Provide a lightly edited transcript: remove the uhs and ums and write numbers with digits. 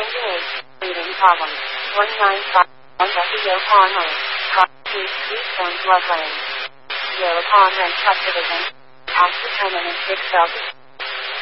Breathing problems. 195. Yopon Lane. Keystone Blood Lane. Yopon Lane Subdivision. Past the 10 and 6 Celsius.